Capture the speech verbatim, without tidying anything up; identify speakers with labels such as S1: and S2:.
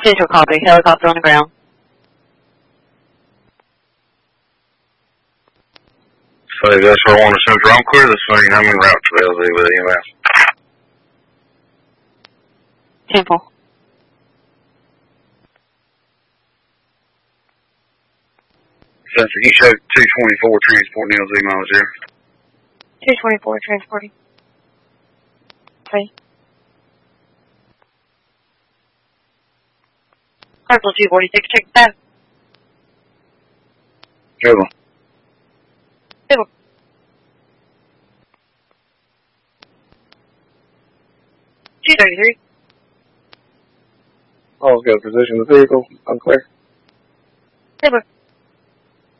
S1: Central copy. Helicopter on the ground.
S2: So that's where I want to Central. I'm clear this thing. I'm en route to L Z with E M S.
S1: Temple.
S2: Central, you showed two twenty-four transporting L Z miles here.
S1: two twenty-four transporting. Okay. Purple two forty-six, check that.
S2: Good one.
S1: Good one. two thirty-three.
S3: Oh, got position of the vehicle. Unclear.
S1: Good one.